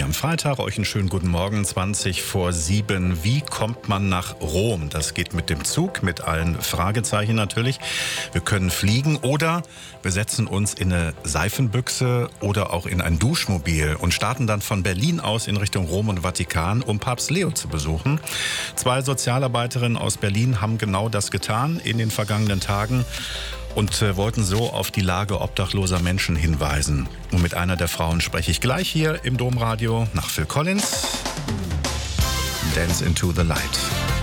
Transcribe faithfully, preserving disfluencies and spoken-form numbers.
am Freitag. Euch einen schönen guten Morgen, zwanzig vor sieben. Wie kommt man nach Rom? Das geht mit dem Zug, mit allen Fragezeichen natürlich. Wir können fliegen oder wir setzen uns in eine Seifenbüchse oder auch in ein Duschmobil und starten dann von Berlin aus in Richtung Rom und Vatikan, um Papst Leo zu besuchen. Zwei Sozialarbeiterinnen aus Berlin haben genau das getan in den vergangenen Tagen und äh, wollten so auf die Lage obdachloser Menschen hinweisen. Und mit einer der Frauen spreche ich gleich hier im Domradio nach Phil Collins. Dance into the Light.